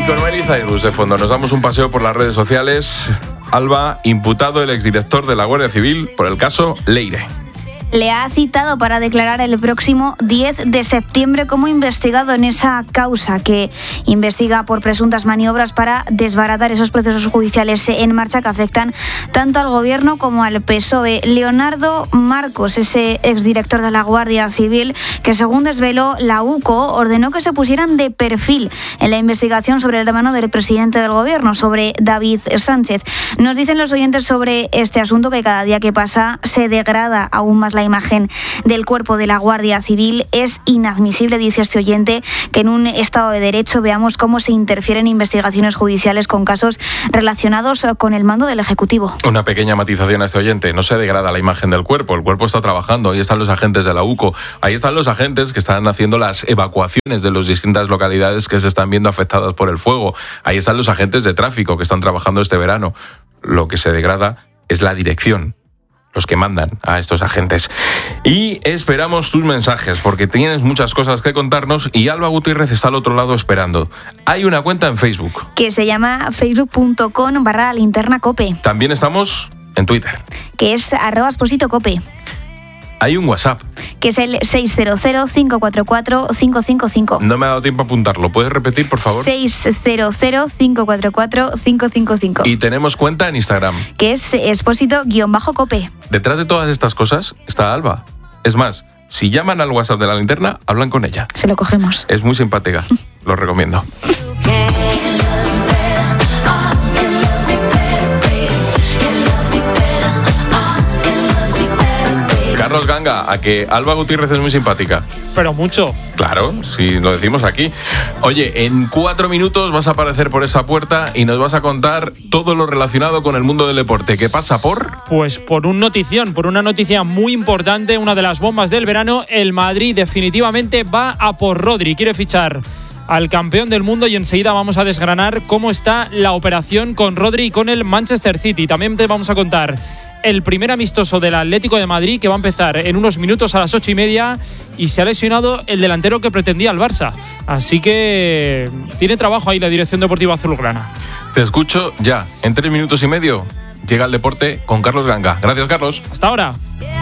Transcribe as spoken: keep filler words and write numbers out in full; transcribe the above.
con Miley Cyrus de fondo nos damos un paseo por las redes sociales. Alba, imputado el exdirector de la Guardia Civil por el caso Leire. Le ha citado para declarar el próximo diez de septiembre como investigado en esa causa que investiga por presuntas maniobras para desbaratar esos procesos judiciales en marcha que afectan tanto al Gobierno como al P S O E. Leonardo Marcos, ese exdirector de la Guardia Civil, que según desveló la U C O, ordenó que se pusieran de perfil en la investigación sobre el hermano del presidente del Gobierno, sobre David Sánchez. Nos dicen los oyentes sobre este asunto que cada día que pasa se degrada aún más la imagen del cuerpo de la Guardia Civil. Es inadmisible, dice este oyente, que en un Estado de Derecho veamos cómo se interfieren investigaciones judiciales con casos relacionados con el mando del Ejecutivo. Una pequeña matización a este oyente. No se degrada la imagen del cuerpo. El cuerpo está trabajando. Ahí están los agentes de la U C O. Ahí están los agentes que están haciendo las evacuaciones de las distintas localidades que se están viendo afectadas por el fuego. Ahí están los agentes de tráfico que están trabajando este verano. Lo que se degrada es la dirección, los que mandan a estos agentes. Y esperamos tus mensajes, porque tienes muchas cosas que contarnos y Alba Gutiérrez está al otro lado esperando. Hay una cuenta en Facebook que se llama facebook punto com barra linterna cope. También estamos en Twitter, que es arroba exposito cope. Hay un WhatsApp, que es el seis cero cero, cinco cuatro cuatro, cinco cinco cinco. No me ha dado tiempo a apuntarlo. ¿Puedes repetir, por favor? seis cero cero, cinco cuatro cuatro, cinco cinco cinco. Y tenemos cuenta en Instagram, que es expósito-cope. Detrás de todas estas cosas está Alba. Es más, si llaman al WhatsApp de la linterna, hablan con ella. Se lo cogemos. Es muy simpática. Lo recomiendo. Carlos Ganga, a que Alba Gutiérrez es muy simpática. Pero mucho. Claro, si lo decimos aquí. Oye, en cuatro minutos vas a aparecer por esa puerta y nos vas a contar todo lo relacionado con el mundo del deporte. ¿Qué pasa por? Pues por un notición, por una noticia muy importante, una de las bombas del verano. El Madrid definitivamente va a por Rodri. Quiere fichar al campeón del mundo y enseguida vamos a desgranar cómo está la operación con Rodri y con el Manchester City. También te vamos a contar el primer amistoso del Atlético de Madrid, que va a empezar en unos minutos a las ocho y media, y se ha lesionado el delantero que pretendía el Barça. Así que tiene trabajo ahí la dirección deportiva azulgrana. Te escucho ya. En tres minutos y medio llega el deporte con Carlos Ganga. Gracias, Carlos. Hasta ahora.